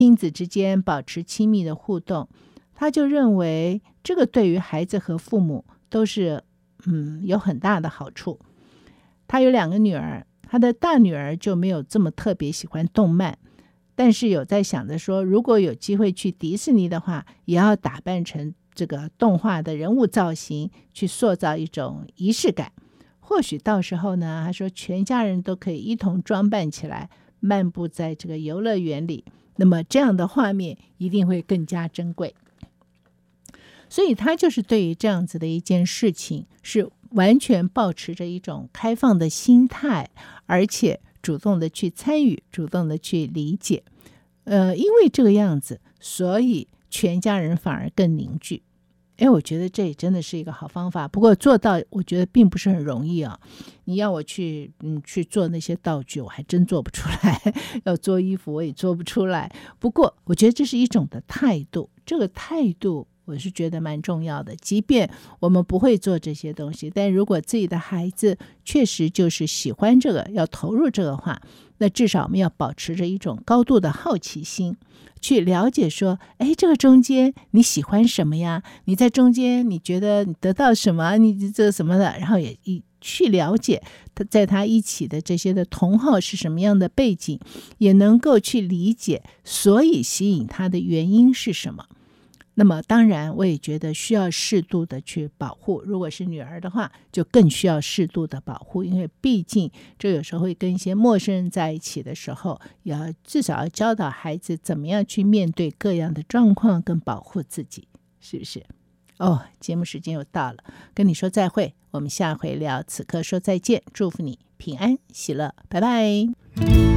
亲子之间保持亲密的互动，他就认为这个对于孩子和父母都是有很大的好处。他有2个女儿，他的大女儿就没有这么特别喜欢动漫，但是有在想着说，如果有机会去迪士尼的话，也要打扮成这个动画的人物造型，去塑造一种仪式感。或许到时候呢，他说全家人都可以一同装扮起来，漫步在这个游乐园里，那么这样的画面一定会更加珍贵。所以他就是对于这样子的一件事情是完全抱持着一种开放的心态，而且主动的去参与，主动的去理解。因为这个样子，所以全家人反而更凝聚。我觉得这也真的是一个好方法，不过做到我觉得并不是很容易啊。你要我去做那些道具，我还真做不出来要做衣服我也做不出来。不过我觉得这是一种的态度，这个态度我是觉得蛮重要的。即便我们不会做这些东西，但如果自己的孩子确实就是喜欢这个，要投入这个话，那至少我们要保持着一种高度的好奇心，去了解说，这个中间你喜欢什么呀？你在中间你觉得你得到什么？你这什么的，然后也去了解他在他一起的这些的同好是什么样的背景，也能够去理解所以吸引他的原因是什么。那么当然我也觉得需要适度的去保护，如果是女儿的话就更需要适度的保护，因为毕竟这有时候会跟一些陌生人在一起的时候，至少要教导孩子怎么样去面对各样的状况跟保护自己，是不是？节目时间又到了，跟你说再会，我们下回聊，此刻说再见，祝福你平安喜乐，拜拜。